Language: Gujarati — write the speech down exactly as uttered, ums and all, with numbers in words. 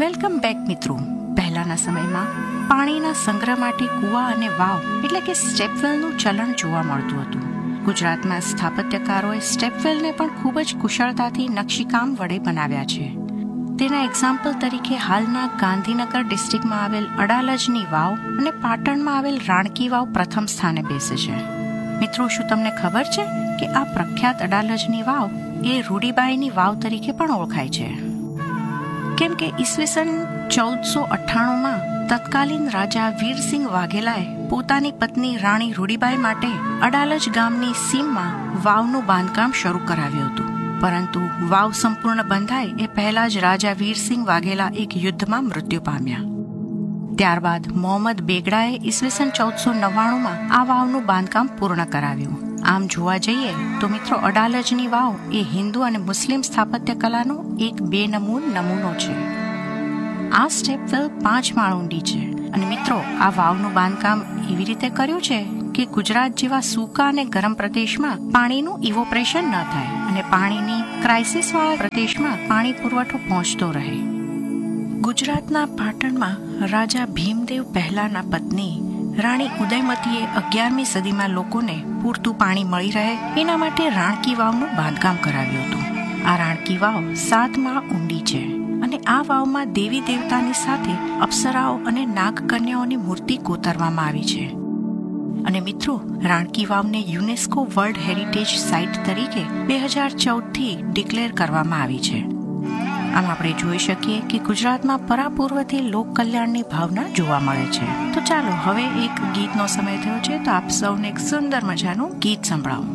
વેલકમ બેક મિત્રો. પહેલાના સમયમાં પાણીના સંગ્રહ માટે કૂવા અને વાવ એટલે કે સ્ટેપવેલનું ચલણ જોવા મળતું હતું. ગુજરાતમાં સ્થાપત્યકારોએ સ્ટેપવેલને પણ ખૂબ જ કુશળતાથી નકશીકામ વડે બનાવ્યા છે. તેના એક્ઝામ્પલ તરીકે હાલના ગાંધીનગર ડિસ્ટ્રિક્ટમાં આવેલ અડાલજની વાવ અને પાટણમાં આવેલ રાણકી વાવ પ્રથમ સ્થાને બેસે છે. મિત્રો, શું તમને ખબર છે કે આ પ્રખ્યાત અડાલજની વાવ એ રૂડીબાઈની વાવ તરીકે પણ ઓળખાય છે? કેમ કે ઈસવીસન ચૌદસો અઠ્ઠાણુંમાં તત્કાલીન રાજા વીરસિંહ વાઘેલાએ પોતાની પત્ની રાણી રૂડીબાઈ માટે અડાલજ ગામની સીમમાં વાવનું બાંધકામ શરૂ કરાવ્યું હતું. પરંતુ વાવ સંપૂર્ણ બંધાય એ પહેલા જ રાજા વીરસિંહ વાઘેલા એક યુદ્ધમાં મૃત્યુ પામ્યા. ત્યારબાદ મોહમ્મદ બેગડાએ ઈસવીસન ચૌદસો નવ્વાણુંમાં આ વાવનું બાંધકામ પૂર્ણ કરાવ્યું. આમ જોવા જઈએ તો મિત્રો, અડાલજની વાવ એ હિન્દુ અને મુસ્લિમ સ્થાપત્ય કલાનો એક બેનમૂન નમૂનો છે. આ સ્ટેપવેલ પાંચ માળ ઊંડી છે અને મિત્રો, આ વાવનું બાંધકામ એવી રીતે કર્યું છે કે ગુજરાત જેવા સૂકા અને ગરમ પ્રદેશમાં પાણીનું ઇવોપરેશન ન થાય અને પાણીની ક્રાઇસિસવાળા પ્રદેશમાં પાણી પુરવઠો પહોંચતો રહે. ગુજરાતના પાટણમાં રાજા ભીમદેવ પહેલાના પત્ની રાણી ઉદયમતીએ અગિયારમી સદીમાં લોકોને પૂરતું પાણી મળી રહે એના માટે રાણકી વાવનું બાંધકામ કરાવ્યું હતું. આ રાણકી વાવ સાત માળ ઊંડી છે અને આ વાવમાં દેવી દેવતાની સાથે અપ્સરાઓ અને નાગકન્યાઓની મૂર્તિ કોતરવામાં આવી છે. અને મિત્રો, રાણકી વાવને યુનેસ્કો વર્લ્ડ હેરિટેજ સાઇટ તરીકે બે હજાર ચૌદથી ડિક્લેર કરવામાં આવી છે. આમ આપણે જોઈ શકીએ કે ગુજરાતમાં પરાપૂર્વથી લોક કલ્યાણની ભાવના જોવા મળે છે. તો ચાલો હવે એક ગીતનો સમય થયો છે, તો આપ સૌને એક સુંદર મજાનું ગીત સંભળાવો.